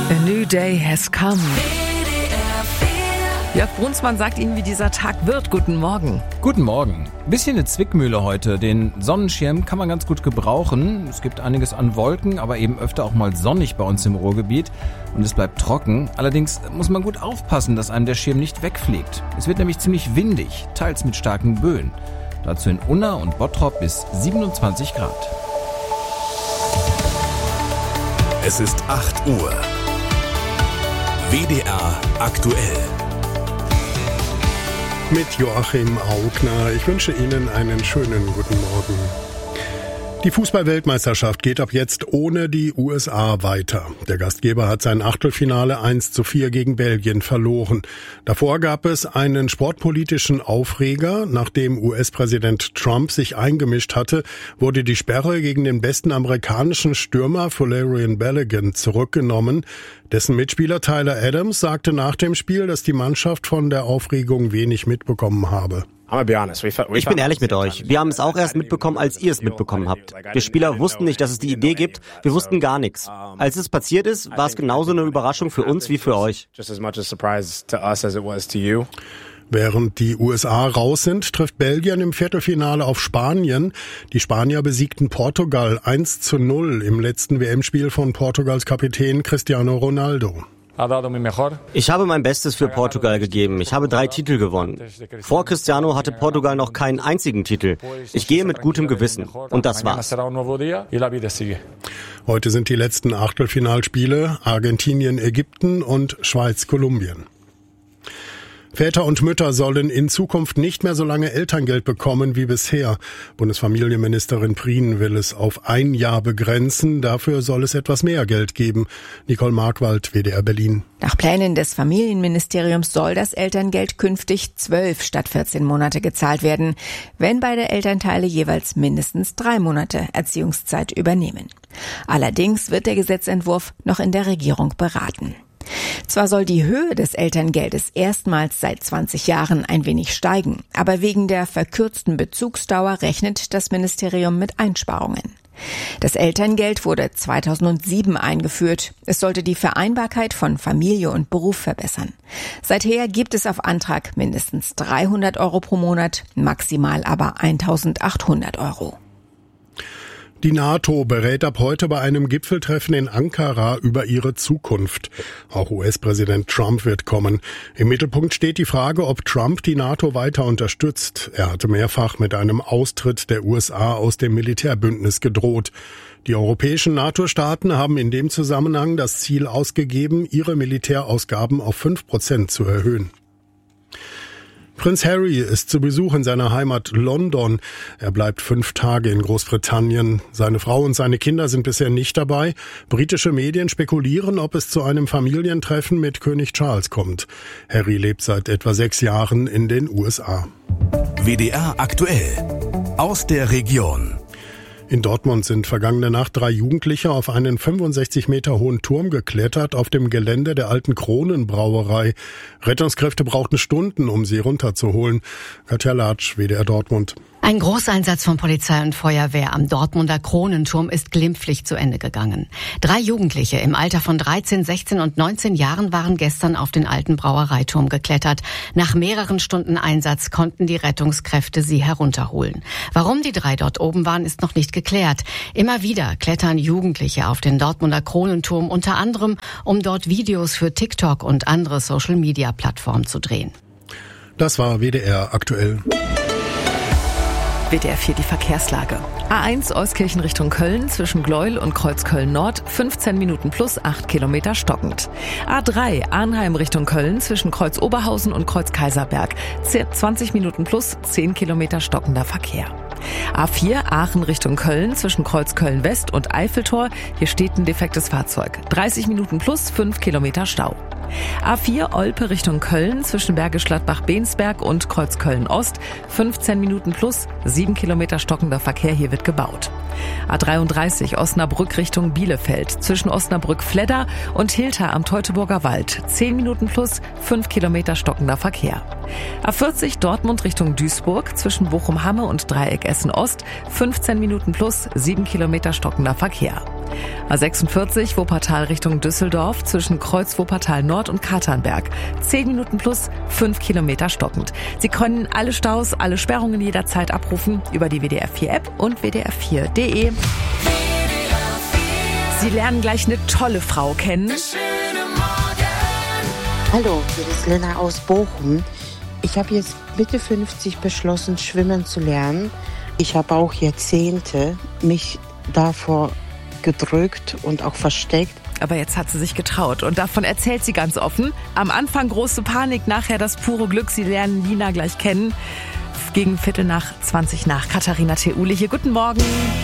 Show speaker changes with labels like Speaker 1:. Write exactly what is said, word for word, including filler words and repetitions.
Speaker 1: A new day has come. Jörg Brunsmann sagt Ihnen, wie dieser Tag wird. Guten Morgen.
Speaker 2: Guten Morgen. Bisschen eine Zwickmühle heute. Den Sonnenschirm kann man ganz gut gebrauchen. Es gibt einiges an Wolken, aber eben öfter auch mal sonnig bei uns im Ruhrgebiet. Und es bleibt trocken. Allerdings muss man gut aufpassen, dass einem der Schirm nicht wegfliegt. Es wird nämlich ziemlich windig, teils mit starken Böen. Dazu in Unna und Bottrop bis siebenundzwanzig Grad.
Speaker 3: Es ist acht Uhr. W D R aktuell.
Speaker 4: Mit Joachim Augner. Ich wünsche Ihnen einen schönen guten Morgen. Die Fußball-Weltmeisterschaft geht ab jetzt ohne die U S A weiter. Der Gastgeber hat sein Achtelfinale eins zu vier gegen Belgien verloren. Davor gab es einen sportpolitischen Aufreger. Nachdem U S-Präsident Trump sich eingemischt hatte, wurde die Sperre gegen den besten amerikanischen Stürmer Valerian Balogun zurückgenommen. Dessen Mitspieler Tyler Adams sagte nach dem Spiel, dass die Mannschaft von der Aufregung wenig mitbekommen habe.
Speaker 5: Ich bin ehrlich mit euch. Wir haben es auch erst mitbekommen, als ihr es mitbekommen habt. Wir Spieler wussten nicht, dass es die Idee gibt. Wir wussten gar nichts. Als es passiert ist, war es genauso eine Überraschung für uns wie für euch.
Speaker 4: Während die U S A raus sind, trifft Belgien im Viertelfinale auf Spanien. Die Spanier besiegten Portugal eins zu null im letzten W M-Spiel von Portugals Kapitän Cristiano Ronaldo.
Speaker 5: Ich habe mein Bestes für Portugal gegeben. Ich habe drei Titel gewonnen. Vor Cristiano hatte Portugal noch keinen einzigen Titel. Ich gehe mit gutem Gewissen. Und das war's.
Speaker 4: Heute sind die letzten Achtelfinalspiele: Argentinien, Ägypten und Schweiz, Kolumbien. Väter und Mütter sollen in Zukunft nicht mehr so lange Elterngeld bekommen wie bisher. Bundesfamilienministerin Prien will es auf ein Jahr begrenzen. Dafür soll es etwas mehr Geld geben. Nicole Markwald, W D R Berlin.
Speaker 6: Nach Plänen des Familienministeriums soll das Elterngeld künftig zwölf statt vierzehn Monate gezahlt werden, wenn beide Elternteile jeweils mindestens drei Monate Erziehungszeit übernehmen. Allerdings wird der Gesetzentwurf noch in der Regierung beraten. Zwar soll die Höhe des Elterngeldes erstmals seit zwanzig Jahren ein wenig steigen, aber wegen der verkürzten Bezugsdauer rechnet das Ministerium mit Einsparungen. Das Elterngeld wurde zweitausendsieben eingeführt. Es sollte die Vereinbarkeit von Familie und Beruf verbessern. Seither gibt es auf Antrag mindestens dreihundert Euro pro Monat, maximal aber eintausendachthundert Euro.
Speaker 4: Die NATO berät ab heute bei einem Gipfeltreffen in Ankara über ihre Zukunft. Auch U S-Präsident Trump wird kommen. Im Mittelpunkt steht die Frage, ob Trump die NATO weiter unterstützt. Er hatte mehrfach mit einem Austritt der U S A aus dem Militärbündnis gedroht. Die europäischen NATO-Staaten haben in dem Zusammenhang das Ziel ausgegeben, ihre Militärausgaben auf fünf Prozent zu erhöhen. Prinz Harry ist zu Besuch in seiner Heimat London. Er bleibt fünf Tage in Großbritannien. Seine Frau und seine Kinder sind bisher nicht dabei. Britische Medien spekulieren, ob es zu einem Familientreffen mit König Charles kommt. Harry lebt seit etwa sechs Jahren in den U S A.
Speaker 3: W D R aktuell aus der Region.
Speaker 4: In Dortmund sind vergangene Nacht drei Jugendliche auf einen fünfundsechzig Meter hohen Turm geklettert auf dem Gelände der alten Kronenbrauerei. Rettungskräfte brauchten Stunden, um sie runterzuholen. Katja Latsch, W D R Dortmund.
Speaker 7: Ein Großeinsatz von Polizei und Feuerwehr am Dortmunder Kronenturm ist glimpflich zu Ende gegangen. Drei Jugendliche im Alter von dreizehn, sechzehn und neunzehn Jahren waren gestern auf den alten Brauereiturm geklettert. Nach mehreren Stunden Einsatz konnten die Rettungskräfte sie herunterholen. Warum die drei dort oben waren, ist noch nicht geklärt. Immer wieder klettern Jugendliche auf den Dortmunder Kronenturm, unter anderem, um dort Videos für TikTok und andere Social-Media-Plattformen zu drehen.
Speaker 4: Das war W D R aktuell.
Speaker 1: W D R vier die Verkehrslage. A eins Euskirchen Richtung Köln zwischen Gleuel und Kreuzköln Nord, fünfzehn Minuten plus acht Kilometer stockend. A drei Arnheim Richtung Köln zwischen Kreuz Oberhausen und Kreuz Kaiserberg, zwanzig Minuten plus zehn Kilometer stockender Verkehr. A vier Aachen Richtung Köln zwischen Kreuz Köln West und Eiffeltor, hier steht ein defektes Fahrzeug, dreißig Minuten plus fünf Kilometer Stau. A vier Olpe Richtung Köln zwischen Bergisch Gladbach-Bensberg und Kreuz Köln Ost, fünfzehn Minuten plus sieben Kilometer stockender Verkehr, hier wird gebaut. A dreiunddreißig Osnabrück Richtung Bielefeld zwischen Osnabrück-Fledder und Hilter am Teutoburger Wald, zehn Minuten plus fünf Kilometer stockender Verkehr. A vierzig Dortmund Richtung Duisburg zwischen Bochum-Hamme und Dreieck Essen Ost, fünfzehn Minuten plus sieben Kilometer stockender Verkehr. A sechsundvierzig Wuppertal Richtung Düsseldorf zwischen Kreuz Wuppertal Nord und Katernberg. zehn Minuten plus fünf Kilometer stockend. Sie können alle Staus, alle Sperrungen jederzeit abrufen über die W D R vier App und w d r vier punkt d e. Sie lernen gleich eine tolle Frau kennen.
Speaker 8: Hallo, hier ist Lena aus Bochum. Ich habe jetzt Mitte fünfzig beschlossen, schwimmen zu lernen. Ich habe auch Jahrzehnte mich davor gedrückt und auch versteckt.
Speaker 1: Aber jetzt hat sie sich getraut und davon erzählt sie ganz offen. Am Anfang große Panik, nachher das pure Glück. Sie lernen Lina gleich kennen. Gegen Viertel nach zwanzig nach. Katharina Theule hier. Guten Morgen.